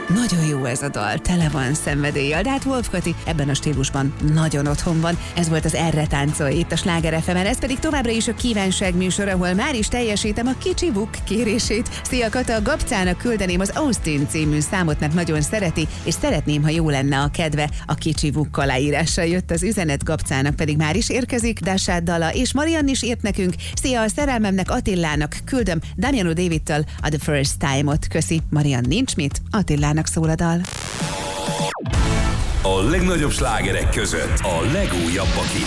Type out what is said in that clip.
Nagyon jó ez a dal, tele van szenvedéllyel, de hát Wolf Kati ebben a stílusban nagyon otthon van. Ez volt az Erre táncolj itt a Sláger FM-en, ez pedig továbbra is a kívánság műsor, ahol már is teljesítem a kicsi Vuk kérését. Szia Kata, a Gabcának küldeném az Austin című számot, mert nagyon szereti, és szeretném, ha jó lenne a kedve. A kicsi Vuk aláírással jött az üzenet, Gabcának pedig már is érkezik Dását dala, és Marian is írt nekünk. Szia, a szerelmemnek, Attilának küldöm Damiano Davidtől a The First Time-ot. Köszi, Marian, nincs mit, Attilának szól a dal. A legnagyobb slágerek között a legújabbak itt.